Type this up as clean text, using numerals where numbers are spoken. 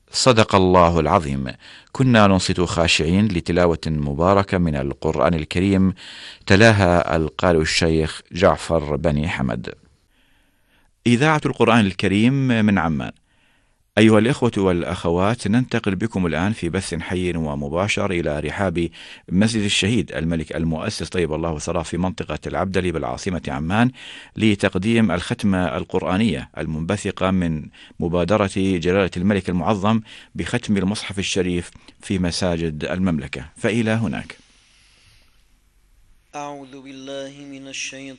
صدق الله العظيم. كنا ننصت خاشعين لتلاوة مباركة من القرآن الكريم تلاها القارئ الشيخ جعفر بني حمد. إذاعة القرآن الكريم من عمان. أيها الإخوة والأخوات، ننتقل بكم الآن في بث حي ومباشر إلى رحاب مسجد الشهيد الملك المؤسس طيب الله ثراه في منطقة العبدلي بالعاصمة عمان لتقديم الختمة القرآنية المنبثقة من مبادرة جلالة الملك المعظم بختم المصحف الشريف في مساجد المملكة. فإلى هناك. أعوذ بالله من الشيطان